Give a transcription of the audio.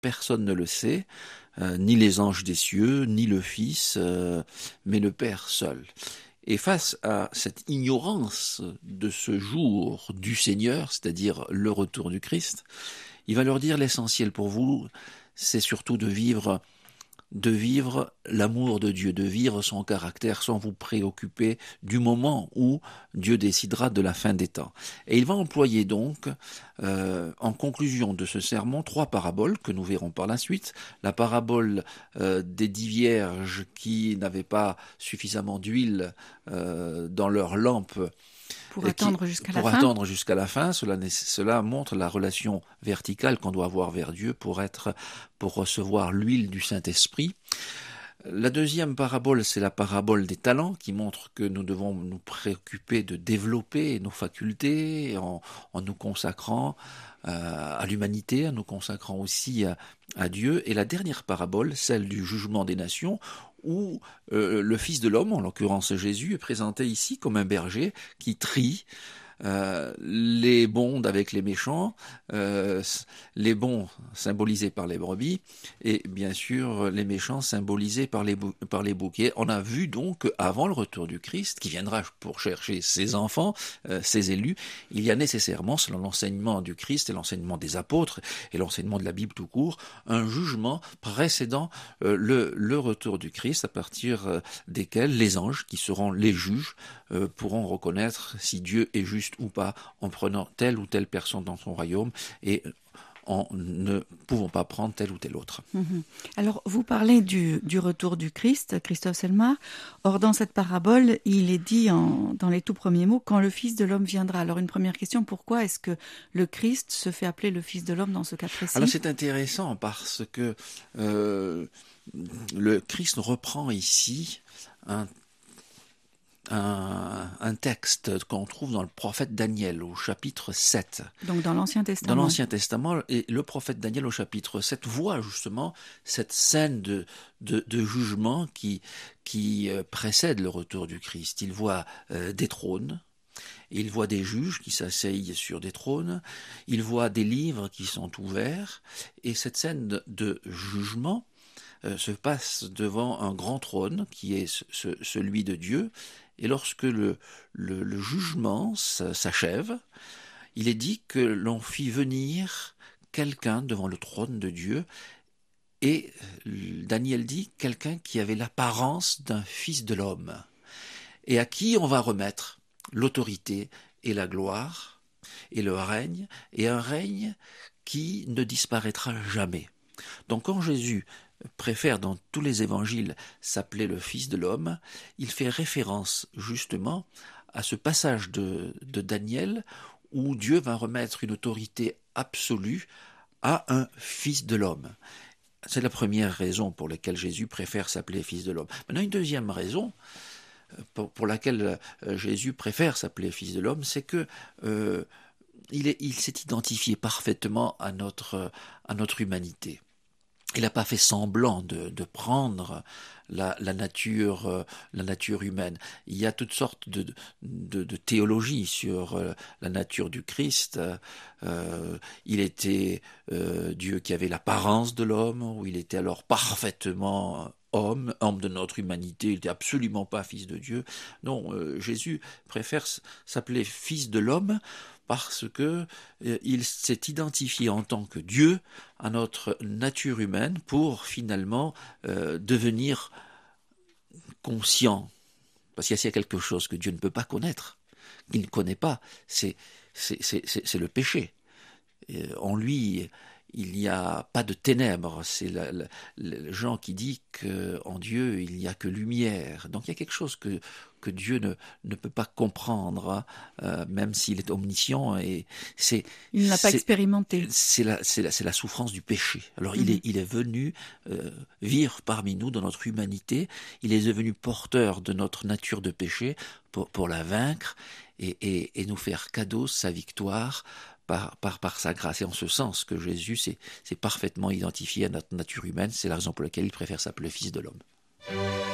personne ne le sait, ni les anges des cieux, ni le Fils, mais le Père seul. Et face à cette ignorance de ce jour du Seigneur, c'est-à-dire le retour du Christ, il va leur dire l'essentiel pour vous, c'est surtout de vivre l'amour de Dieu, de vivre son caractère sans vous préoccuper du moment où Dieu décidera de la fin des temps. Et il va employer donc, en conclusion de ce sermon, 3 paraboles que nous verrons par la suite. La parabole des 10 vierges qui n'avaient pas suffisamment d'huile dans leur lampe, pour attendre jusqu'à la fin. Attendre jusqu'à la fin, cela montre la relation verticale qu'on doit avoir vers Dieu pour recevoir l'huile du Saint-Esprit. La deuxième parabole, c'est la parabole des talents qui montre que nous devons nous préoccuper de développer nos facultés en nous consacrant à l'humanité, en nous consacrant aussi à Dieu. Et la dernière parabole, celle du jugement des nations, où le Fils de l'homme, en l'occurrence Jésus, est présenté ici comme un berger qui trie les bons avec les méchants, les bons symbolisés par les brebis, et bien sûr les méchants symbolisés par les boucs. On a vu donc qu'avant le retour du Christ, qui viendra pour chercher ses enfants, ses élus, il y a nécessairement, selon l'enseignement du Christ et l'enseignement des apôtres et l'enseignement de la Bible tout court, un jugement précédant le retour du Christ, à partir desquels les anges, qui seront les juges, pourront reconnaître si Dieu est juste ou pas en prenant telle ou telle personne dans son royaume et en ne pouvant pas prendre tel ou tel autre. Alors, vous parlez du retour du Christ, Christophe Selmar. Or, dans cette parabole, il est dit dans les tout premiers mots, quand le Fils de l'homme viendra. Alors, une première question, pourquoi est-ce que le Christ se fait appeler le Fils de l'homme dans ce cas précis ? Alors, c'est intéressant parce que le Christ reprend ici un texte qu'on trouve dans le prophète Daniel au chapitre 7. Donc dans l'Ancien Testament. Dans l'Ancien Testament, et le prophète Daniel au chapitre 7 voit justement cette scène de jugement qui précède le retour du Christ. Il voit des trônes, il voit des juges qui s'asseyent sur des trônes, il voit des livres qui sont ouverts, et cette scène de jugement se passe devant un grand trône qui est celui de Dieu. Et lorsque le jugement s'achève, il est dit que l'on fit venir quelqu'un devant le trône de Dieu, et Daniel dit quelqu'un qui avait l'apparence d'un fils de l'homme, et à qui on va remettre l'autorité et la gloire et le règne, et un règne qui ne disparaîtra jamais. Donc quand Jésus préfère dans tous les évangiles s'appeler le Fils de l'homme, il fait référence justement à ce passage de Daniel où Dieu va remettre une autorité absolue à un Fils de l'homme. C'est la première raison pour laquelle Jésus préfère s'appeler Fils de l'homme. Maintenant, une deuxième raison pour laquelle Jésus préfère s'appeler Fils de l'homme, c'est que il s'est identifié parfaitement à notre humanité. Il n'a pas fait semblant de prendre la nature humaine. Il y a toutes sortes de théologies sur la nature du Christ. Il était Dieu qui avait l'apparence de l'homme, ou il était alors parfaitement homme de notre humanité, il n'était absolument pas fils de Dieu. Non, Jésus préfère s'appeler fils de l'homme parce que il s'est identifié en tant que Dieu à notre nature humaine pour finalement devenir conscient. Parce qu'il y a quelque chose que Dieu ne peut pas connaître, qu'il ne connaît pas, c'est le péché. En lui, il n'y a pas de ténèbres. C'est le Jean qui dit qu'en Dieu, il n'y a que lumière. Donc il y a quelque chose que Dieu ne peut pas comprendre, même s'il est omniscient. Et il n'a pas expérimenté. C'est la souffrance du péché. Alors il est venu vivre parmi nous dans notre humanité. Il est devenu porteur de notre nature de péché pour la vaincre et nous faire cadeau sa victoire par sa grâce. Et en ce sens que Jésus s'est parfaitement identifié à notre nature humaine, c'est la raison pour laquelle il préfère s'appeler Fils de l'homme.